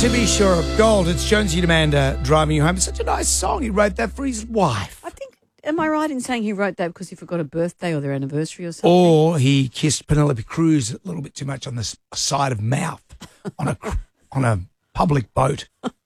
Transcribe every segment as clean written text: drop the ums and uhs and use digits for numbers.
To Be Sure of Gold. It's Jonesy Demander driving you home. It's such a nice song. He wrote that for his wife. I think, am I right in saying he wrote that because he forgot a birthday or their anniversary or something? Or he kissed Penelope Cruz a little bit too much on the side of mouth on a public boat.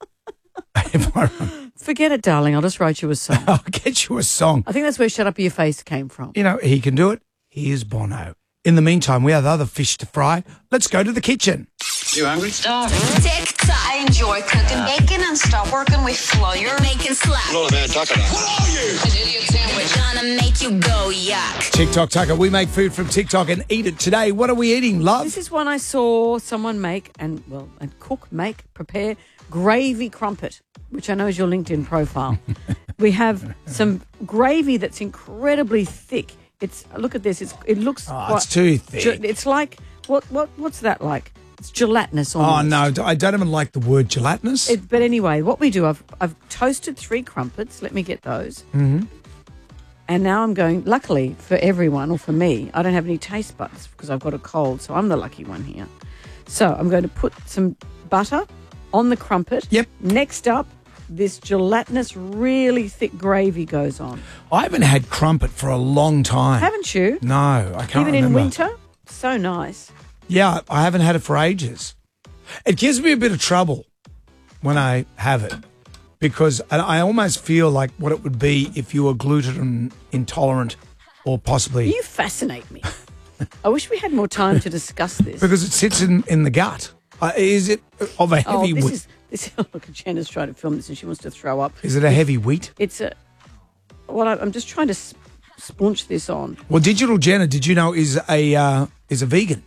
Forget it, darling. I'll just write you a song. I'll get you a song. I think that's where Shut Up Your Face came from. You know, he can do it. He is Bono. In the meantime, we have other fish to fry. Let's go to the kitchen. You hungry? Starving. I enjoy cooking bacon and stop working with flour. Making slap. Not a bad taco. What are you? An idiot sandwich. Gonna make you go yuck. TikTok Tucker. We make food from TikTok and eat it today. What are we eating, love? This is one I saw someone make and prepare gravy crumpet, which I know is your LinkedIn profile. We have some gravy that's incredibly thick. Look at this. It looks. It's too thick. It's like what's that like? It's gelatinous almost. Oh no, I don't even like the word gelatinous. But anyway, what we do, I've toasted 3 crumpets. Let me get those. Mm-hmm. And now I'm going. Luckily for everyone, or for me, I don't have any taste buds because I've got a cold, so I'm the lucky one here. So I'm going to put some butter on the crumpet. Yep. Next up, this gelatinous, really thick gravy goes on. I haven't had crumpet for a long time. Haven't you? No, I can't Even remember. in winter? So nice. Yeah, I haven't had it for ages. It gives me a bit of trouble when I have it because I almost feel like what it would be if you were gluten intolerant or possibly... You fascinate me. I wish we had more time to discuss this. Because it sits in the gut. Is it of a heavy wheat? Look, Jenna's trying to film this and she wants to throw up. Is it a heavy wheat? I'm just trying to splunch this on. Well, Digital Jenna, did you know, is a vegan?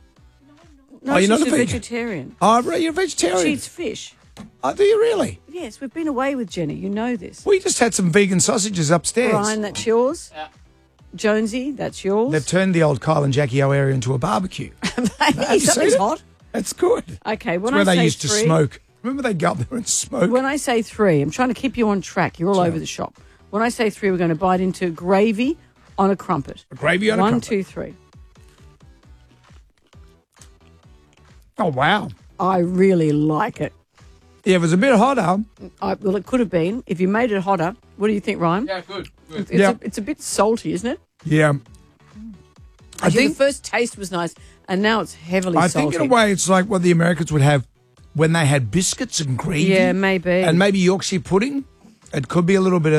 No, you're she's not a a vegan? vegetarian. Oh, right, you're a vegetarian. She eats fish. Oh, do you really? Yes, we've been away with Jenny. You know this. We just had some vegan sausages upstairs. Brian, that's yours. Yeah. Jonesy, that's yours. They've turned the old Kyle and Jackie O area into a barbecue. Something's hot. That's good. Okay, That's where they used to smoke. Remember they go up there and smoke? When I say 3, I'm trying to keep you on track. You're all over the shop. When I say 3, we're going to bite into gravy on a crumpet. Gravy on a crumpet. 1, 2, 3. Oh, wow. I really like it. Yeah, it was a bit hotter. Well, it could have been. If you made it hotter, what do you think, Ryan? Yeah, good. It's a bit salty, isn't it? Yeah. I think the first taste was nice, and now it's heavily salty. I think in a way it's like what the Americans would have when they had biscuits and gravy. Yeah, maybe. And maybe Yorkshire pudding. It could be a little bit of